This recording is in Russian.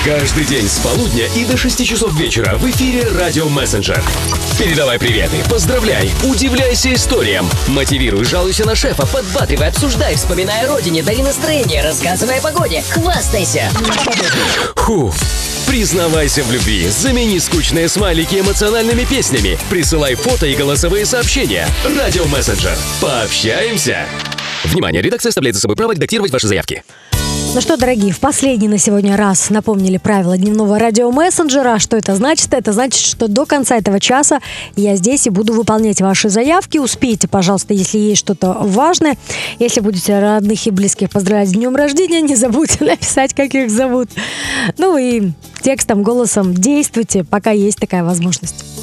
Каждый день с полудня и до 6 часов вечера в эфире «Радио Мессенджер». Передавай приветы, поздравляй, удивляйся историям, мотивируй, жалуйся на шефа, подбадривай, обсуждай, вспоминай о родине, дари настроение, рассказывай о погоде, хвастайся. Признавайся в любви, замени скучные смайлики эмоциональными песнями, присылай фото и голосовые сообщения. «Радио Мессенджер». Пообщаемся. Внимание, редакция оставляет за собой право редактировать ваши заявки. Ну что, дорогие, в последний на сегодня раз напомнили правила дневного радиомессенджера. Что это значит? Это значит, что до конца этого часа я здесь и буду выполнять ваши заявки. Успейте, пожалуйста, если есть что-то важное. Если будете родных и близких поздравлять с днем рождения, не забудьте написать, как их зовут. Ну и текстом, голосом действуйте, пока есть такая возможность.